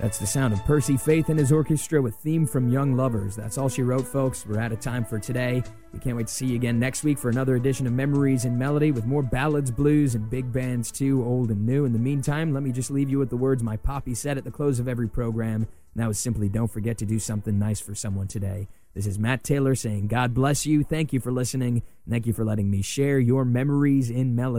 That's the sound of Percy Faith and his orchestra with Theme from Young Lovers. That's all she wrote, folks. We're out of time for today. We can't wait to see you again next week for another edition of Memories in Melody with more ballads, blues, and big bands too, old and new. In the meantime, let me just leave you with the words my poppy said at the close of every program, and that was simply, don't forget to do something nice for someone today. This is Matt Taylor saying God bless you, thank you for listening, and thank you for letting me share your memories in melody.